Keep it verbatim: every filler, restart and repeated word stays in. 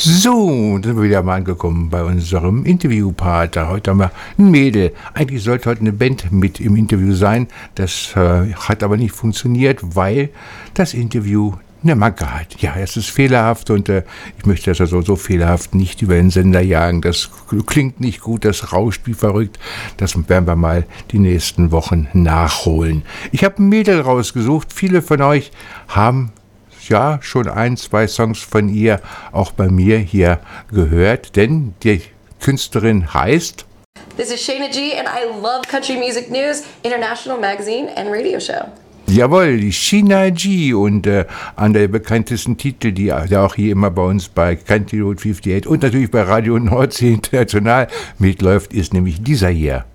So, da sind wir wieder mal angekommen bei unserem Interviewpart. Heute haben wir ein Mädel. Eigentlich sollte heute eine Band mit im Interview sein. Das äh, hat aber nicht funktioniert, weil das Interview eine Macke hat. Ja, es ist fehlerhaft und äh, ich möchte das also so fehlerhaft nicht über den Sender jagen. Das klingt nicht gut, das rauscht wie verrückt. Das werden wir mal die nächsten Wochen nachholen. Ich habe ein Mädel rausgesucht. Viele von euch haben ja schon ein, zwei Songs von ihr auch bei mir hier gehört, denn die Künstlerin heißt... This is Shayna G and I love Country Music News, International Magazine and Radio Show. Jawohl, die Shayna G und äh, einer der bekanntesten Titel, die der auch hier immer bei uns bei Country Road achtundfünfzig und natürlich bei Radio Nordsee International mitläuft, ist nämlich dieser hier.